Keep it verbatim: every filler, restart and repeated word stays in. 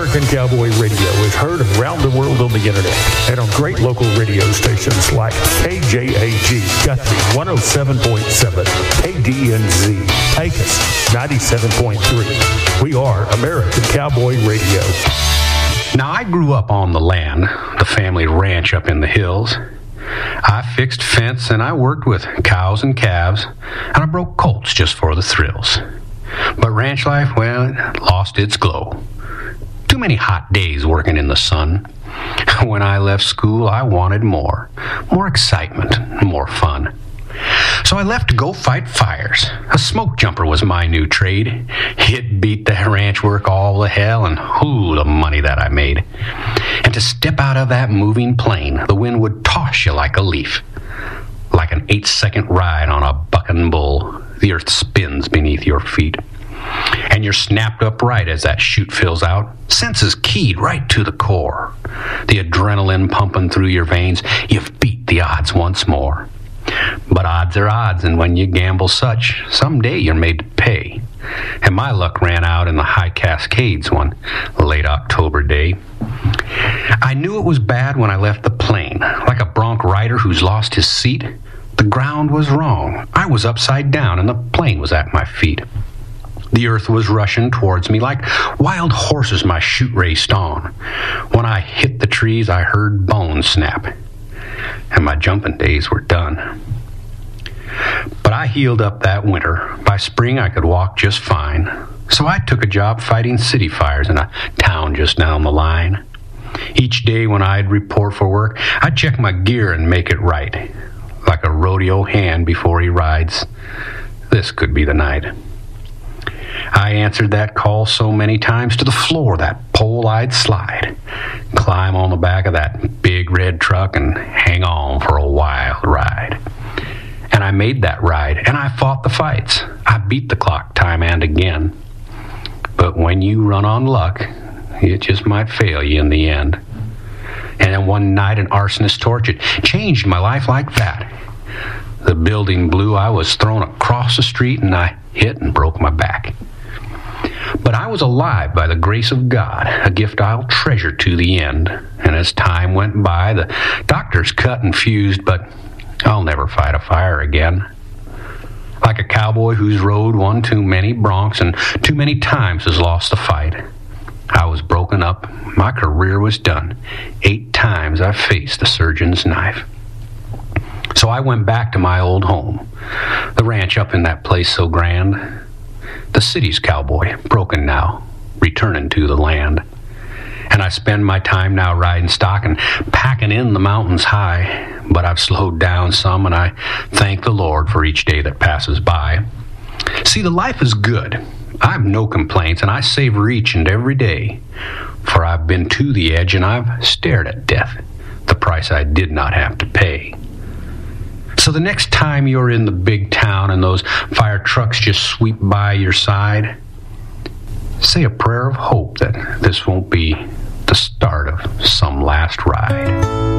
American Cowboy Radio is heard around the world on the internet and on great local radio stations like K J A G Guthrie one oh seven point seven, K D N Z Pecos ninety-seven point three. We are American Cowboy Radio. Now, I grew up on the land, the family ranch up in the hills. I fixed fence and I worked with cows and calves, and I broke colts just for the thrills. But ranch life, well, it lost its glow. Too many hot days working in the sun. When I left school, I wanted more. More excitement, more fun. So I left to go fight fires. A smoke jumper was my new trade. It beat the ranch work all the hell, and whoo, the money that I made. And to step out of that moving plane, the wind would toss you like a leaf. Like an eight-second ride on a bucking bull, the earth spins beneath your feet. And you're snapped upright as that chute fills out, senses keyed right to the core. The adrenaline pumping through your veins, you've beat the odds once more. But odds are odds, and when you gamble such, someday you're made to pay. And my luck ran out in the high Cascades one late October day. I knew it was bad when I left the plane, like a bronc rider who's lost his seat. The ground was wrong. I was upside down, and the plane was at my feet. The earth was rushing towards me like wild horses my chute raced on. When I hit the trees, I heard bones snap, and my jumping days were done. But I healed up that winter. By spring, I could walk just fine. So I took a job fighting city fires in a town just down the line. Each day when I'd report for work, I'd check my gear and make it right. Like a rodeo hand before he rides, this could be the night. I answered that call so many times to the floor that pole I'd slide, climb on the back of that big red truck and hang on for a wild ride. And I made that ride, and I fought the fights. I beat the clock time and again. But when you run on luck, it just might fail you in the end. And then one night an arsonist torch, it changed my life like that. The building blew, I was thrown across the street, and I hit and broke my back. But I was alive by the grace of God, a gift I'll treasure to the end. And as time went by, the doctors cut and fused, but I'll never fight a fire again. Like a cowboy who's rode one too many broncs and too many times has lost the fight. I was broken up. My career was done. Eight times I faced the surgeon's knife. So I went back to my old home, the ranch up in that place so grand. The city's cowboy, broken now, returning to the land. And I spend my time now riding stock and packing in the mountains high. But I've slowed down some, and I thank the Lord for each day that passes by. See, the life is good. I've no complaints, and I savor each and every day. For I've been to the edge, and I've stared at death, the price I did not have to pay. So the next time you're in the big town and those fire trucks just sweep by your side, say a prayer of hope that this won't be the start of some last ride.